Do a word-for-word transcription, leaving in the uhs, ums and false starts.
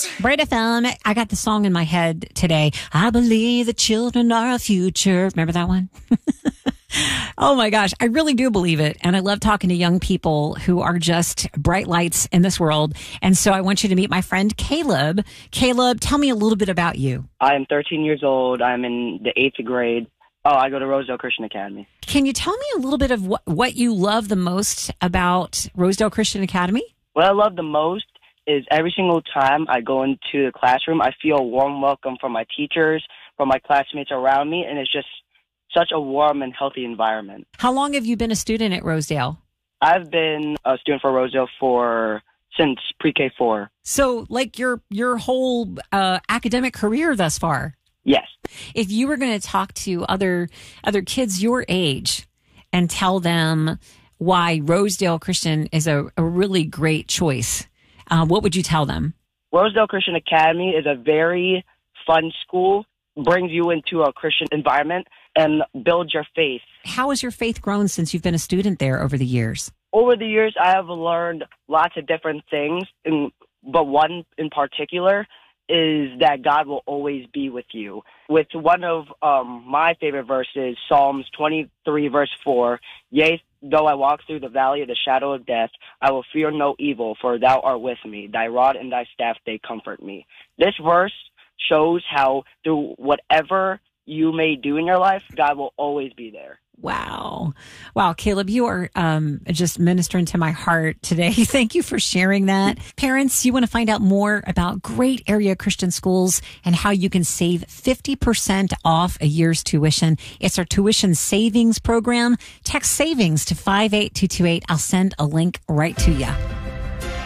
Bright F M. I got the song in my head today. I believe the children are our future. Remember that one? Oh my gosh, I really do believe it. And I love talking to young people who are just bright lights in this world. And so I want you to meet my friend Caleb. Caleb, tell me a little bit about you. I'm thirteen years old. I'm in the eighth grade. Oh, I go to Rosedale Christian Academy. Can you tell me a little bit of what, what you love the most about Rosedale Christian Academy? What I love the most is every single time I go into the classroom, I feel a warm welcome from my teachers, from my classmates around me, and it's just such a warm and healthy environment. How long have you been a student at Rosedale? I've been a student for Rosedale for since pre-K four. So, like your your whole uh, academic career thus far? Yes. If you were going to talk to other other kids your age and tell them why Rosedale Christian is a, a really great choice, uh, what would you tell them? Rosedale Christian Academy is a very fun school, brings you into a Christian environment, and builds your faith. How has your faith grown since you've been a student there over the years? Over the years, I have learned lots of different things, and, but one in particular is that God will always be with you. With one of um, my favorite verses, Psalms twenty-three, verse four, Yea, though I walk through the valley of the shadow of death, I will fear no evil, for thou art with me. Thy rod and thy staff, they comfort me. This verse shows how through whatever you may do in your life, God will always be there. Wow. Wow, Caleb, you are um, just ministering to my heart today. Thank you for sharing that. Parents, you want to find out more about great area Christian schools and how you can save fifty percent off a year's tuition. It's our tuition savings program. Text savings to five eight two two eight. I'll send a link right to you.